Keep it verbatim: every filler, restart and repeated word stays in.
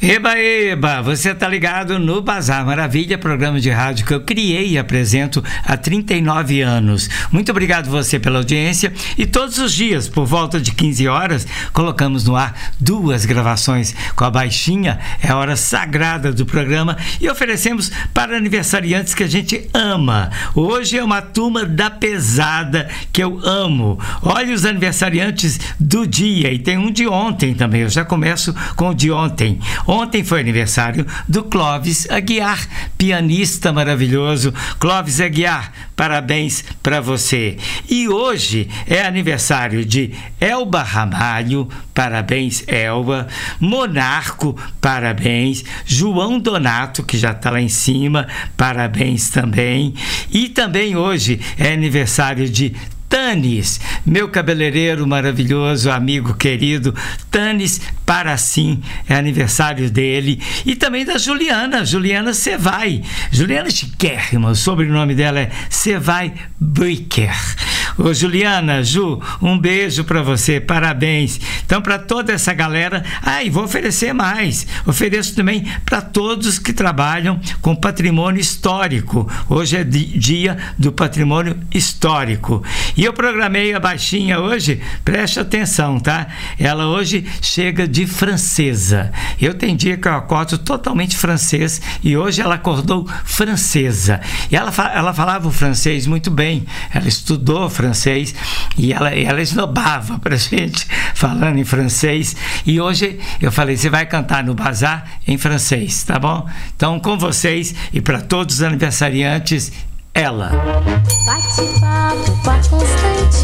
Eba, eba, você tá ligado no Bazar Maravilha, programa de rádio que eu criei e apresento há trinta e nove anos. Muito obrigado você pela audiência e todos os dias, por volta de quinze horas, colocamos no ar duas gravações com a Baixinha, é a hora sagrada do programa, e oferecemos para aniversariantes que a gente ama. Hoje é uma turma da pesada que eu amo. Olha os aniversariantes do dia, e tem um de ontem também, eu já começo com o de ontem. Ontem foi aniversário do Clóvis Aguiar, pianista maravilhoso. Clóvis Aguiar, parabéns para você. E hoje é aniversário de Elba Ramalho, parabéns Elba. Monarco, parabéns. João Donato, que já está lá em cima, parabéns também. E também hoje é aniversário de Tanis, meu cabeleireiro maravilhoso, amigo querido, Tanis Paracim, é aniversário dele. E também da Juliana, Juliana Cevai, Juliana chiquérrima, o sobrenome dela é Cevai Bricker. Ô Juliana, Ju, um beijo para você, parabéns. Então, para toda essa galera, ah, e vou oferecer mais, ofereço também para todos que trabalham com patrimônio histórico. Hoje é dia do patrimônio histórico. E eu programei a Baixinha hoje, preste atenção, tá? Ela hoje chega de francesa. Eu tenho dia que eu acordo totalmente francês e hoje ela acordou francesa. E ela, ela falava o francês muito bem, ela estudou francês e ela, ela esnobava pra gente falando em francês. E hoje eu falei, você vai cantar no Bazar em francês, tá bom? Então, com vocês e para todos os aniversariantes, ela. Bate-papo constante.